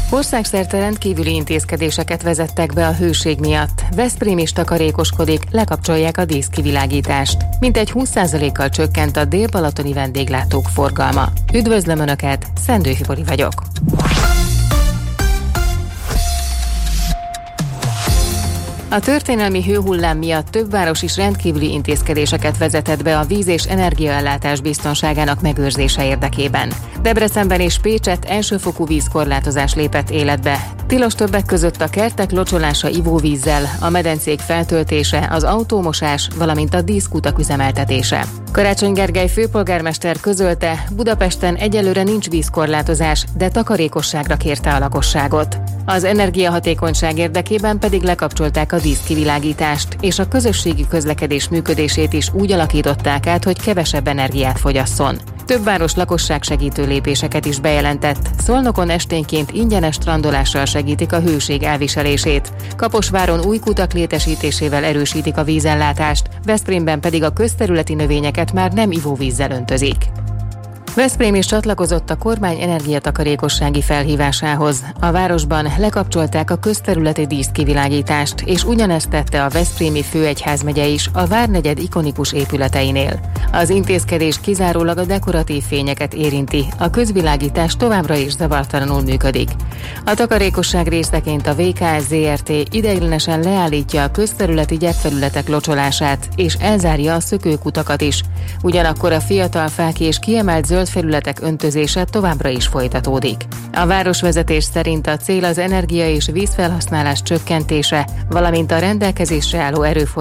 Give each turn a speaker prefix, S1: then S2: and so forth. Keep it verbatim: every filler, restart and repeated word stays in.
S1: Országszerte rendkívüli intézkedéseket vezettek be a hőség miatt. Veszprém is takarékoskodik, lekapcsolják a díszkivilágítást. Mintegy húsz százalékkal csökkent a dél-balatoni vendéglátók forgalma. Üdvözlöm Önöket, Szendő Fibori vagyok. A történelmi hőhullám miatt több város is rendkívüli intézkedéseket vezetett be a víz- és energiaellátás biztonságának megőrzése érdekében. Debrecenben és Pécsett elsőfokú vízkorlátozás lépett életbe. Tilos többek között a kertek locsolása ivóvízzel, a medencék feltöltése, az autómosás, valamint a díszkutak üzemeltetése. Karácsony Gergely főpolgármester közölte, Budapesten egyelőre nincs vízkorlátozás, de takarékosságra kérte a lakosságot. Az energiahatékonyság érdekében pedig lekapcsolták a díszkivilágítást, és a közösségi közlekedés működését is úgy alakították át, hogy kevesebb energiát fogyasszon. Több város lakosság segítő lépéseket is bejelentett. Szolnokon esténként ingyenes strandolással segítik a hőség elviselését. Kaposváron új kutak létesítésével erősítik a vízellátást, Veszprémben pedig a közterületi növényeket már nem ivóvízzel öntözik. Veszprém is csatlakozott a kormány energiatakarékossági felhívásához. A városban lekapcsolták a közterületi díszkivilágítást, és ugyanezt tette a veszprémi főegyházmegye is a várnegyed ikonikus épületeinél. Az intézkedés kizárólag a dekoratív fényeket érinti, a közvilágítás továbbra is zavartalanul működik. A takarékosság részeként a vé ká es zé er té ideiglenesen leállítja a közterületi gyepfelületek locsolását, és elzárja a szökőkutakat is. Ugyanakkor a fiatal fák és kiemelt zöld felületek öntözése továbbra is folytatódik. A városvezetés szerint a cél az energia és vízfelhasználás csökkentése, valamint a rendelkezésre álló erőforrások